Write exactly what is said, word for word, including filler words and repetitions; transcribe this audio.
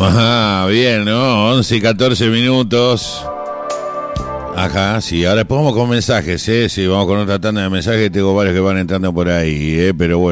Ajá, bien, ¿no? once y catorce minutos. Ajá, sí, ahora después vamos con mensajes, ¿eh? Sí, vamos con otra tanda de mensajes, tengo varios que van entrando por ahí, ¿eh? Pero bueno.